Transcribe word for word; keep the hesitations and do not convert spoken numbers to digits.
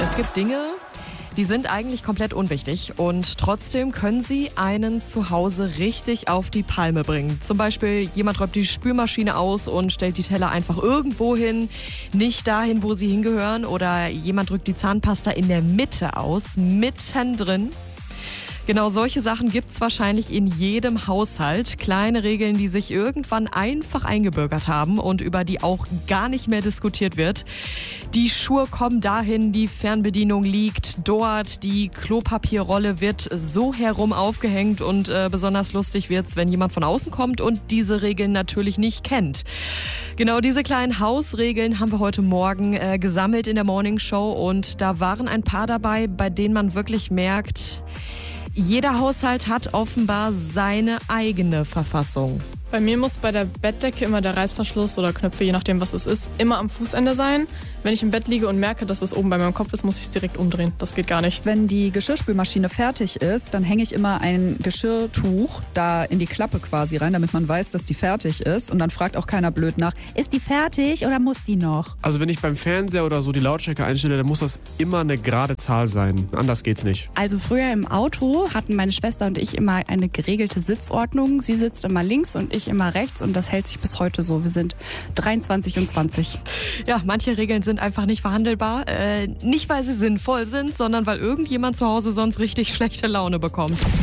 Es gibt Dinge, die sind eigentlich komplett unwichtig und trotzdem können sie einen zu Hause richtig auf die Palme bringen. Zum Beispiel jemand räumt die Spülmaschine aus und stellt die Teller einfach irgendwo hin, nicht dahin, wo sie hingehören, oder jemand drückt die Zahnpasta in der Mitte aus, mittendrin. Genau solche Sachen gibt's wahrscheinlich in jedem Haushalt. Kleine Regeln, die sich irgendwann einfach eingebürgert haben und über die auch gar nicht mehr diskutiert wird. Die Schuhe kommen dahin, die Fernbedienung liegt dort, die Klopapierrolle wird so herum aufgehängt und äh, besonders lustig wird's, wenn jemand von außen kommt und diese Regeln natürlich nicht kennt. Genau diese kleinen Hausregeln haben wir heute Morgen äh, gesammelt in der Morning Show und da waren ein paar dabei, bei denen man wirklich merkt, jeder Haushalt hat offenbar seine eigene Verfassung. Bei mir muss bei der Bettdecke immer der Reißverschluss oder Knöpfe, je nachdem was es ist, immer am Fußende sein. Wenn ich im Bett liege und merke, dass es oben bei meinem Kopf ist, muss ich es direkt umdrehen. Das geht gar nicht. Wenn die Geschirrspülmaschine fertig ist, dann hänge ich immer ein Geschirrtuch da in die Klappe quasi rein, damit man weiß, dass die fertig ist. Und dann fragt auch keiner blöd nach, ist die fertig oder muss die noch? Also wenn ich beim Fernseher oder so die Lautstärke einstelle, dann muss das immer eine gerade Zahl sein. Anders geht's nicht. Also früher im Auto hatten meine Schwester und ich immer eine geregelte Sitzordnung. Sie sitzt immer links und ich immer rechts und das hält sich bis heute so. Wir sind dreiundzwanzig und zwanzig. Ja, manche Regeln sind einfach nicht verhandelbar. Äh, nicht, weil sie sinnvoll sind, sondern weil irgendjemand zu Hause sonst richtig schlechte Laune bekommt.